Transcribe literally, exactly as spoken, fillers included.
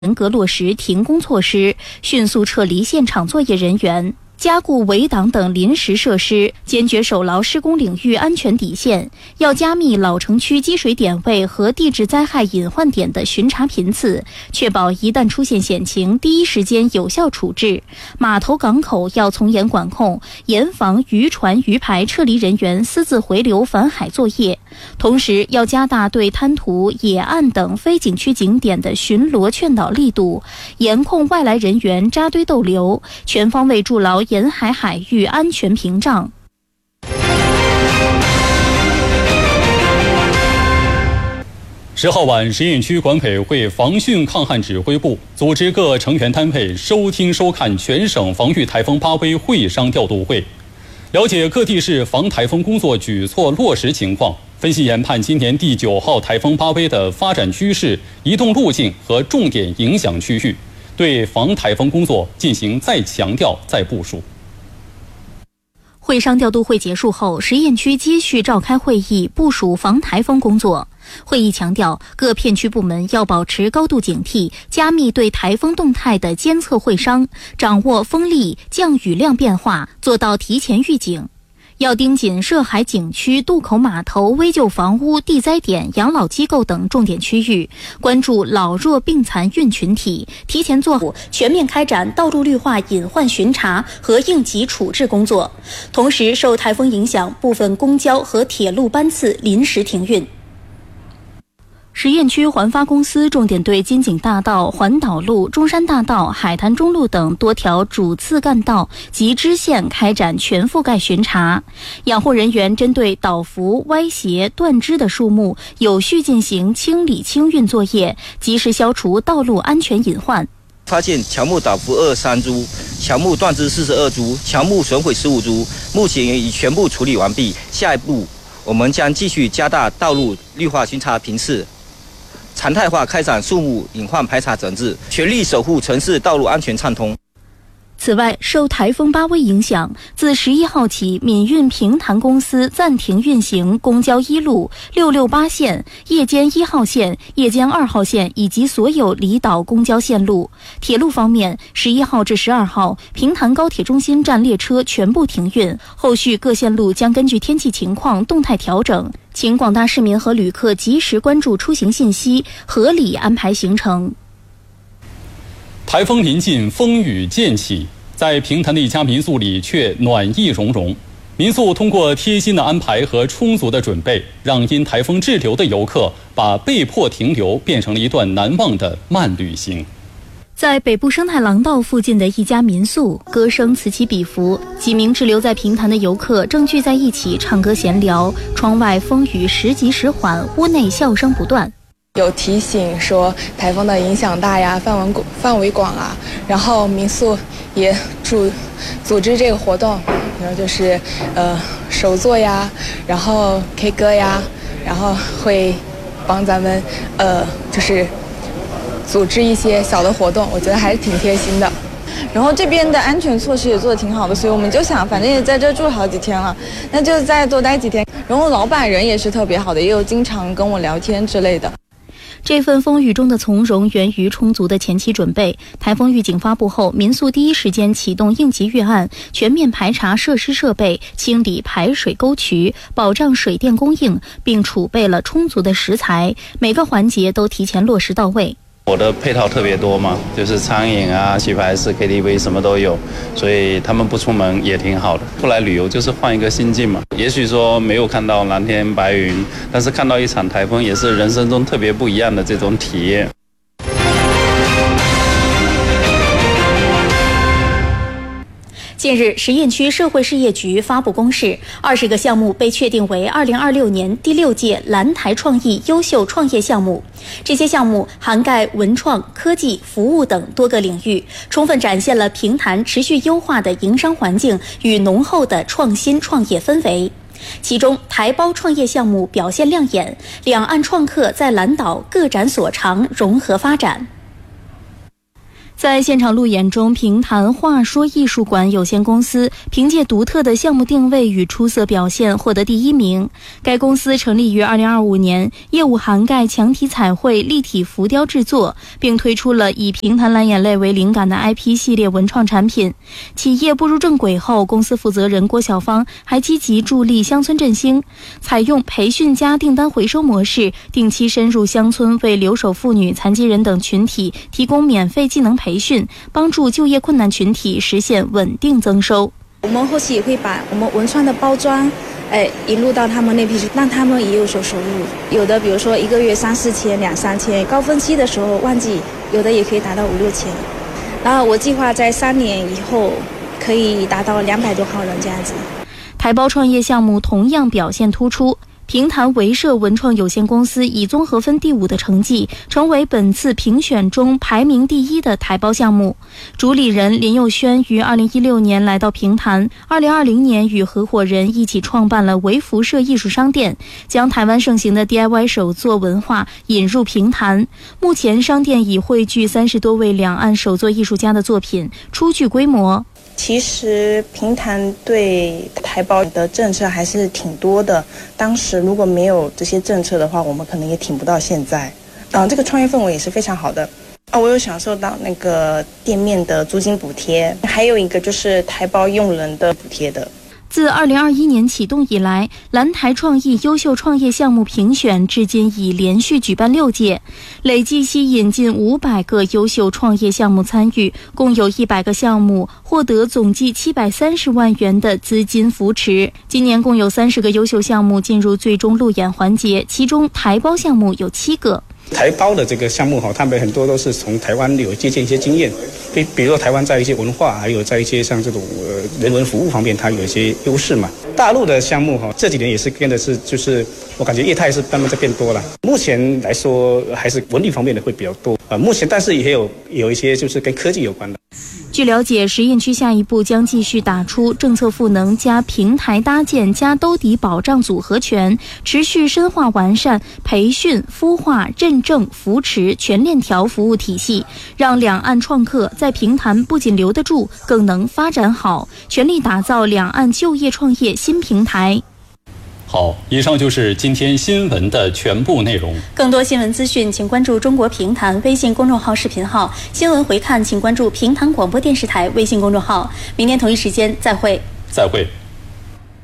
严格落实停工措施，迅速撤离现场作业人员，加固围挡等临时设施，坚决守牢施工领域安全底线。要加密老城区积水点位和地质灾害隐患点的巡查频次，确保一旦出现险情，第一时间有效处置。码头港口要从严管控，严防渔船渔排撤离人员私自回流返海作业。同时，要加大对滩涂、野岸等非景区景点的巡逻劝导力度，严控外来人员扎堆逗留，全方位筑牢沿海海域安全屏障。 十号晚，实验区管委会防汛抗旱指挥部组织各成员单位收听收看全省防御台风巴威会商调度会，了解各地市防台风工作举措落实情况，分析研判今年第九号台风巴威的发展趋势、移动路径和重点影响区域，对防台风工作进行再强调、再部署。 会商调度会结束后，实验区继续召开会议，部署防台风工作。会议强调，各片区部门要保持高度警惕，加密对台风动态的监测会商，掌握风力、降雨量变化，做到提前预警。要盯紧涉海景区、渡口码头、危旧房屋、地灾点、养老机构等重点区域，关注老弱病残孕群体，提前做好全面开展道路绿化隐患巡查和应急处置工作。同时，受台风影响，部分公交和铁路班次临时停运。实验区环发公司重点对金井大道、环岛路、中山大道、海滩中路等多条主次干道及支线开展全覆盖巡查，养护人员针对倒伏、歪斜、断枝的树木有序进行清理清运作业，及时消除道路安全隐患。 发现乔木倒伏二十三株，乔木断枝四十二株，乔木损毁十五株，目前已全部处理完毕。下一步，我们将继续加大道路绿化巡查频次，常态化开展树木隐患排查整治，全力守护城市道路安全畅通。 此外，受台风巴威影响，自十一号起，闽运平潭公司暂停运行公交一路、六六八线、夜间一号线、夜间二号线以及所有离岛公交线路。铁路方面，十一号至十二号，平潭高铁中心站列车全部停运，后续各线路将根据天气情况动态调整，请广大市民和旅客及时关注出行信息，合理安排行程。 台风临近，风雨渐起，在平潭的一家民宿里却暖意融融。民宿通过贴心的安排和充足的准备，让因台风滞留的游客把被迫停留变成了一段难忘的慢旅行。在北部生态廊道附近的一家民宿，歌声此起彼伏，几名滞留在平潭的游客正聚在一起唱歌闲聊，窗外风雨时急时缓，屋内笑声不断。 有提醒说台风的影响大呀，范围范围广啊，然后民宿也组组织这个活动，然后就是呃手作呀，然后 K 歌呀，然后会帮咱们呃就是组织一些小的活动，我觉得还是挺贴心的。 然后这边的安全措施也做得挺好的，所以我们就想，反正也在这住了好几天了，那就再多待几天。然后老板人也是特别好的，也有经常跟我聊天之类的。 这份风雨中的从容源于充足的前期准备。台风预警发布后，民宿第一时间启动应急预案，全面排查设施设备，清理排水沟渠，保障水电供应，并储备了充足的食材，每个环节都提前落实到位。 我的配套特别多嘛，就是餐饮啊、棋牌室、K T V 什么都有，所以他们不出门也挺好的。出来旅游就是换一个心境嘛。也许说没有看到蓝天白云，但是看到一场台风也是人生中特别不一样的这种体验。 近日，实验区社会事业局发布公示，二十个项目被确定为二零二六年第六届蓝台创意优秀创业项目。这些项目涵盖文创、科技、服务等多个领域，充分展现了平潭持续优化的营商环境与浓厚的创新创业氛围。其中，台胞创业项目表现亮眼，两岸创客在蓝岛各展所长，融合发展。 在现场路演中，平潭话说艺术馆有限公司凭借独特的项目定位与出色表现获得第一名。该公司成立于二零二五年，业务涵盖墙体彩绘、立体浮雕制作，并推出了以平潭蓝眼泪为灵感的 I P 系列文创产品。企业步入正轨后，公司负责人郭晓芳还积极助力乡村振兴，采用培训加订单回收模式，定期深入乡村，为留守妇女、残疾人等群体提供免费技能培训，帮助就业困难群体实现稳定增收。 我们后期也会把我们文创的包装，哎，引入到他们那批去，让他们也有所收入。有的比如说一个月三四千、两三千，高峰期的时候旺季，有的也可以达到五六千。然后我计划在三年以后可以达到两百多号人这样子。 台胞创业项目同样表现突出。平潭维社文创有限公司以综合分第五的成绩，成为本次评选中排名第一的台胞项目。主理人林佑轩于二零一六年来到平潭，二零二零年与合伙人一起创办了维福社艺术商店，将台湾盛行的 D I Y 手作文化引入平潭。目前商店已汇聚三十多位两岸手作艺术家的作品，初具规模。 其实平潭对台胞的政策还是挺多的，当时如果没有这些政策的话，我们可能也挺不到现在。嗯，这个创业氛围也是非常好的。啊，我有享受到那个店面的租金补贴，还有一个就是台胞用人的补贴的。 自二零二一年启动以来，蓝台创意优秀创业项目评选至今已连续举办六届，累计吸引近五百个优秀创业项目参与，共有一百个项目获得总计七百三十万元的资金扶持。今年共有三十个优秀项目进入最终路演环节，其中台胞项目有七个。 台胞的这个项目哈，他们很多都是从台湾有借鉴一些经验，比比如说台湾在一些文化，还有在一些像这种呃人文服务方面，它有一些优势嘛。大陆的项目哈，这几年也是跟的是，就是我感觉业态是慢慢在变多了。目前来说，还是文旅方面的会比较多啊、呃。目前但是也有有一些就是跟科技有关的。 据了解，实验区下一步将继续打出政策赋能加平台搭建加兜底保障组合拳，持续深化完善培训、孵化、认证、扶持全链条服务体系，让两岸创客在平潭不仅留得住，更能发展好，全力打造两岸就业创业新平台。 好，以上就是今天新闻的全部内容。 更多新闻资讯，请关注中国评弹微信公众号视频号，新闻回看请关注评弹广播电视台微信公众号。明天同一时间再会。 再会。